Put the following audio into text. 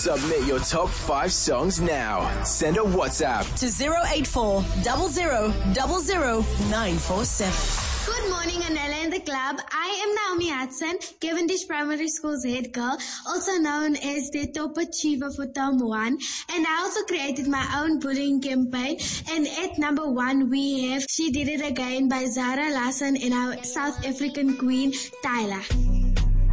Submit your top 5 songs now. Send a WhatsApp to 084 00 947. Good morning, Anela and the club. I am Naomi Hudson, Cavendish Primary School's head girl, also known as the top achiever for term 1. And I also created my own bullying campaign. And at number 1, we have She Did It Again by Zara Larsson and our South African queen, Tyla.